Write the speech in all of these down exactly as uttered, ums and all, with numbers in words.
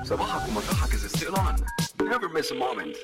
صباحك ومطرحك is still on. Never miss a moment.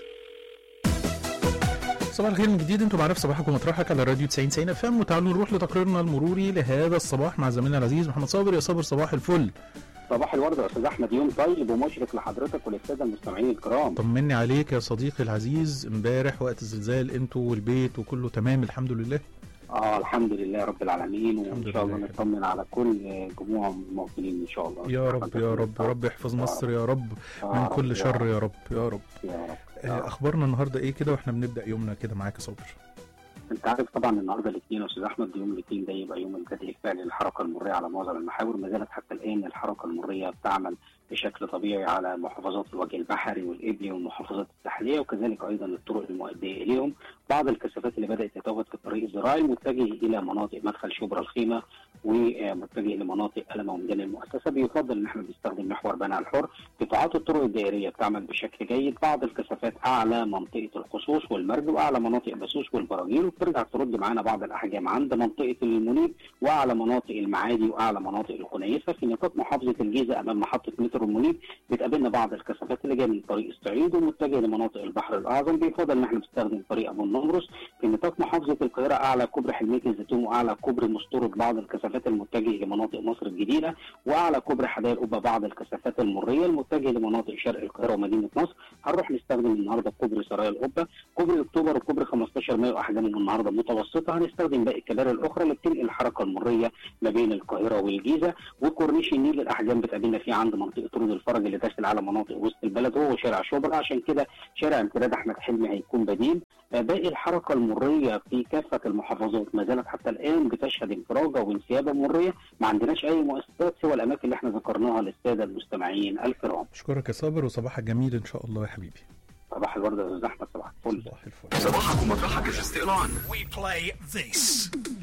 صباح الخير من جديد، انتم معانا في صباحك ومطرحك على راديو تسعين تسعين اف ام، وتعالوا نروح لتقريرنا المروري لهذا الصباح مع زميلنا العزيز محمد صابر. يا صابر صباح الفل. صباح الورد يا استاذ احمد، يوم طيب ومشرق لحضرتك وللساده المستمعين الكرام. طمني عليك يا صديقي العزيز، امبارح وقت الزلزال انتوا والبيت وكله تمام الحمد لله؟ اه الحمد لله رب العالمين، وان شاء الله نطمن على كل جموع المواطنين ان شاء الله. يا رب يا رب يا رب يحفظ مصر يا رب من كل شر يا رب يا رب يا رب. اخبارنا النهارده ايه كده واحنا بنبدا يومنا كده معاك يا صابر؟ انت عارف طبعا النهارده الاثنين يا استاذ احمد، يوم الاثنين ده يبقى يوم البدء الفعلي للحركه المروريه على معظم المحاور. ما زالت حتى الان الحركه المروريه بتعمل بشكل طبيعي على محافظات الوجه البحري والإبلي والمحافظات الساحليه، وكذلك ايضا الطرق المؤديه اليهم. بعض الكثافات اللي بدات تتواجد في الطريق الزراعي متجه الى مناطق مدخل شبرا الخيمه ومتجه لمناطق قلم وميدان المؤسسه. بيفضل ان احنا بنستخدم محور بنها الحر. قطاعات الطرق الدائريه بتعمل بشكل جيد. بعض الكثافات اعلى منطقه الخصوص والمرج واعلى مناطق بسوس والبراجيل، وبترجع ترد معانا بعض الاحجام عند منطقه المنيب واعلى مناطق المعادي واعلى مناطق الكنيسه. في نطاق محافظه الجيزه امام محطه مترو المنيب بتقابلنا بعض الكثافات اللي جايه من طريق الصعيد ومتجهه لمناطق البحر الاعظم. بيفضل ان احنا نستخدم طريق ابو النمرس. في نطاق محافظه القاهره اعلى كوبري حلميه الزيتون واعلى كوبري مستورد بعض الكثافات المتجهه لمناطق مصر الجديده، واعلى كوبري حدائق القبه بعض الكثافات المريه المتجهه لمناطق شرق القاهره ومدينه نصر. هنروح نستخدم النهارده كوبري سرايا القبه، كوبري اكتوبر وكوبري خمستاشر مايو احجامهم النهارده متوسطه. هنستخدم باقي الكباري الاخرى اللي بتنقل الحركه المريه ما بين القاهره والجيزه. وكورنيش النيل الاحجام بتقابلنا فيه عند منطقه رود الفرج اللي داخل على مناطق وسط البلد هو شارع شبرا، عشان كده شارع امتداد احمد حلمي هيكون بديل. باقي الحركه المريه في كافه المحافظات ما زالت حتى الان بتشهد انفراجه وانسيابه مريه. ما عندناش اي مؤسسات سوى الاماكن اللي احنا ذكرناها للساده المستمعين الكرام. اشكرك يا صابر وصباحك جميل ان شاء الله يا حبيبي. صباح الورد يا استاذ احمد. صباح الفل. صباح الفل. صباحك ومطرحك is still on. We play this.